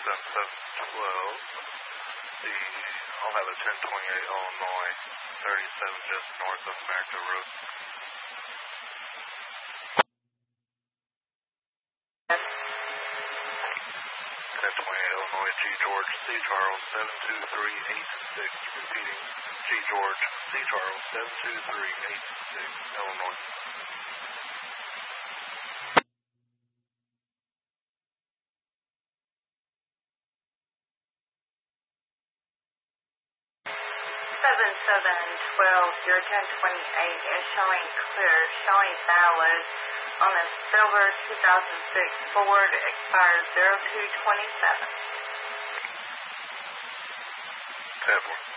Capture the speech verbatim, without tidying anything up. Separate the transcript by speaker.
Speaker 1: seven seven twelve. The, I'll have a ten twenty-eight Illinois, thirty-seven just north of America Road. ten twenty-eight Illinois, G George, C Charles, seven two three eight six. Repeating, G George, C Charles, seven two three eight six, Illinois.
Speaker 2: seven seven twelve, your ten twenty-eight is showing clear, showing valid on a silver two thousand six Ford, expires zero two twenty-seven.
Speaker 1: ten four.